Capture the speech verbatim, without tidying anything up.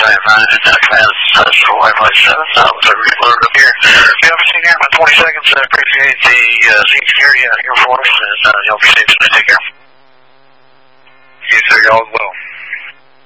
Fine, fine. And uh, class uh, for Wi Fi seven. So let's reload up here. We have a seen here in about twenty seconds. I appreciate the uh, seat security out here for us. And uh, you'll be safe. Take care.